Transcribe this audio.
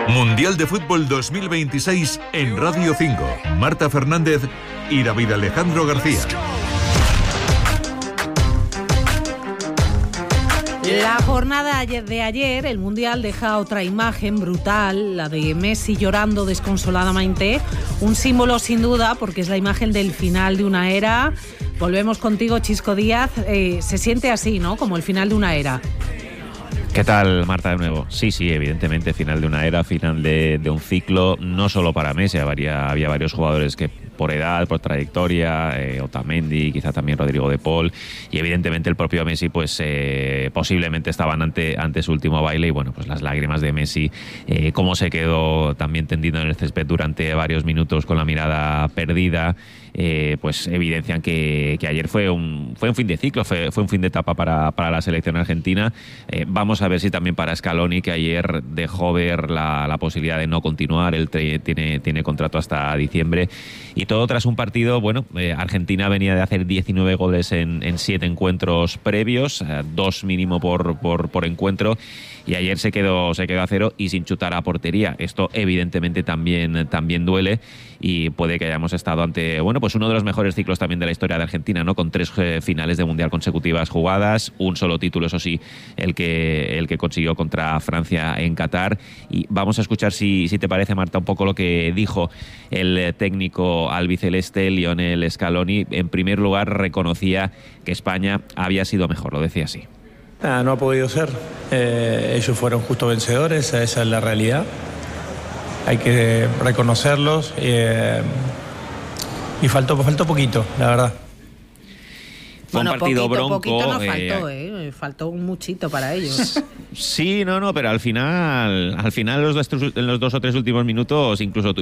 Mundial de Fútbol 2026 en Radio 5. Marta Fernández y David Alejandro García. La jornada de ayer, el Mundial, deja otra imagen brutal, la de Messi llorando desconsoladamente. Un símbolo sin duda, porque es la imagen del final de una era. Volvemos contigo, Chisco Díaz. Se siente así, ¿no? Como el final de una era. ¿Qué tal, Marta, de nuevo? Sí, evidentemente, final de una era, final de un ciclo, no solo para Messi, había varios jugadores que por edad, por trayectoria, Otamendi, quizá también Rodrigo de Paul, y evidentemente el propio Messi, pues posiblemente estaban ante su último baile, y bueno, pues las lágrimas de Messi, cómo se quedó también tendido en el césped durante varios minutos con la mirada perdida, pues evidencian que ayer fue un fin de ciclo, fue un fin de etapa para la selección argentina. Vamos a ver si también para Scaloni, que ayer dejó ver la posibilidad de no continuar. Él tiene contrato hasta diciembre, y todo tras un partido, bueno, Argentina venía de hacer 19 goles en 7 encuentros previos, 2 mínimo por encuentro, y ayer se quedó a 0 y sin chutar a portería. Esto evidentemente también duele, y puede que hayamos estado ante, bueno, pues uno de los mejores ciclos también de la historia de Argentina, ¿no? Con 3 finales de Mundial consecutivas jugadas, un solo título, eso sí, el que consiguió contra Francia en Qatar. Y vamos a escuchar, si te parece, Marta, un poco lo que dijo el técnico albiceleste, Lionel Scaloni. En primer lugar, reconocía que España había sido mejor, lo decía así. No ha podido ser. Ellos fueron justo vencedores, esa es la realidad. Hay que reconocerlos, y faltó poquito, la verdad. Fue un partido bronco. Poquito no faltó, faltó un muchito para ellos. Sí, no, pero al final en los 2 o 3 últimos minutos incluso